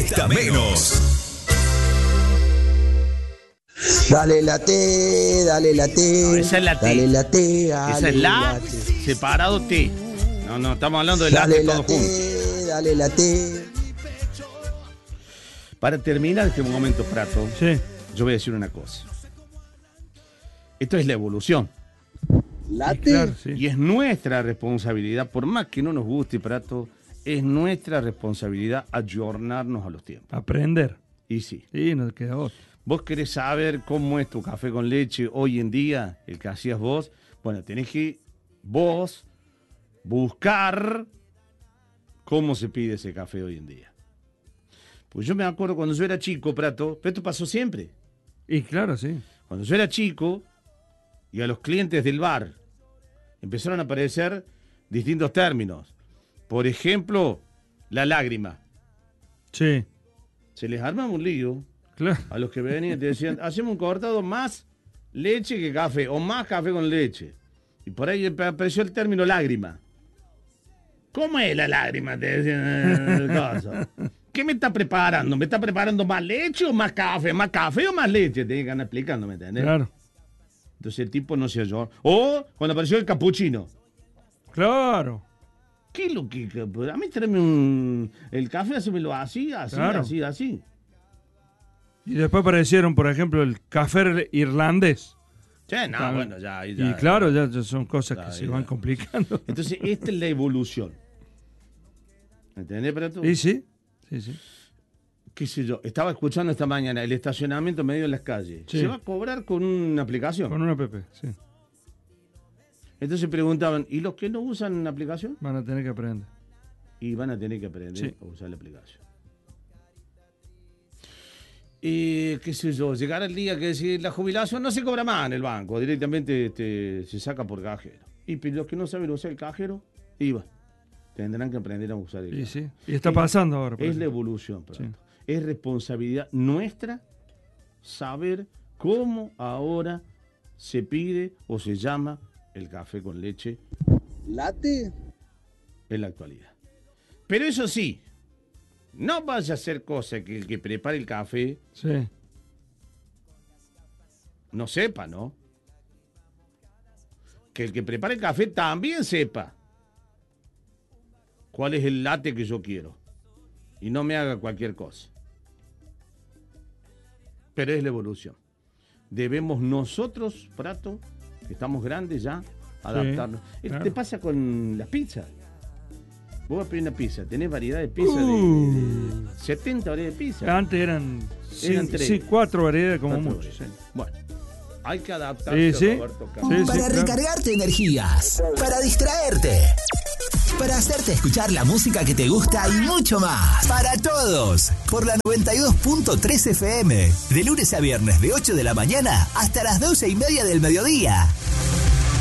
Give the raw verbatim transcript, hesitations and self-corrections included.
cuesta menos. Dale la T, dale la T. No, esa es la T. Dale la T. Dale Esa es la, la T. separado T. No, no, estamos hablando de Dale la la T todo junto. T, dale la T. Para terminar este momento, Prato, Sí. yo voy a decir una cosa. Esto es la evolución. La Y T. claro, sí. Y es nuestra responsabilidad, por más que no nos guste, Prato, es nuestra responsabilidad ayornarnos a los tiempos. Aprender. Y sí. Sí, nos queda otro. ¿Vos querés saber cómo es tu café con leche hoy en día, el que hacías vos? Bueno, tenés que vos buscar cómo se pide ese café hoy en día. Pues yo me acuerdo cuando yo era chico, Prato, pero esto pasó siempre. Y claro, sí. Cuando yo era chico y a los clientes del bar empezaron a aparecer distintos términos. Por ejemplo, la lágrima. Sí, Se les armaba un lío claro. a los que venían y te decían, hacemos un cortado más leche que café, o más café con leche. Y por ahí apareció el término lágrima. ¿Cómo es la lágrima? Te decían, eh, cosa. ¿Qué me está preparando? ¿Me está preparando más leche o más café? ¿Más café o más leche? Te iban explicando, ¿me entiendes? Claro. Entonces el tipo no se halló. O cuando apareció el capuchino. Claro. ¿Qué es lo que...? A mí tráeme un... El café, hacémelo así, así, Claro. así, así. Y después aparecieron, por ejemplo, el café irlandés. Sí, no, Claro. bueno, ya, ya. Y claro, ya, ya son cosas Ya, que se ya. van complicando. Entonces, esta es la evolución. ¿Entendés, Prato? Y sí, sí, sí. Qué sé yo, estaba escuchando esta mañana el estacionamiento medio en las calles. Sí. Se va a cobrar con una aplicación. Con una app, sí. Entonces preguntaban, ¿y los que no usan la aplicación? Van a tener que aprender. Y van a tener que aprender Sí. a usar la aplicación. Y qué sé yo, llegar el día que si la jubilación no se cobra más en el banco, directamente este, se saca por cajero. Y pero los que no saben usar el cajero, iba. Tendrán que aprender a usar el Y cajero. sí. Y está Es- pasando ahora. por Es la ejemplo. evolución, Prato. Sí. Es responsabilidad nuestra saber cómo ahora se pide o se llama el café con leche La T. en la actualidad. Pero eso sí, no vaya a hacer cosa que el que prepare el café Sí. no sepa, ¿no? Que el que prepare el café también sepa cuál es el latte que yo quiero. Y no me haga cualquier cosa. Pero es la evolución. Debemos nosotros, Prato, que estamos grandes ya, adaptarnos. Esto claro. te pasa con las pizzas. Vos vas a pedir una pizza, tenés variedad de pizza, de, Uh. de- de setenta variedades de pizza. Antes eran, Eran sí, tres. sí, cuatro variedades como Cuatro mucho. Sí. variedades. Bueno, hay que adaptarse, Sí, sí. Roberto Sí, Carlos. Para claro. recargarte energías, para distraerte, para hacerte escuchar la música que te gusta y mucho más. Para todos, por la noventa y dos punto tres F M, de lunes a viernes de ocho de la mañana hasta las doce y media del mediodía.